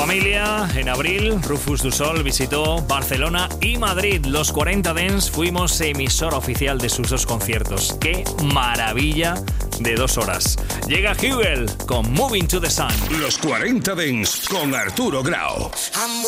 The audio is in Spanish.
Familia, en abril, Rufus du Sol visitó Barcelona y Madrid. Los 40 Dance fuimos emisora oficial de sus dos conciertos. ¡Qué maravilla de 2 horas! Llega Hugel con Moving to the Sun. Los 40 Dance con Arturo Grau.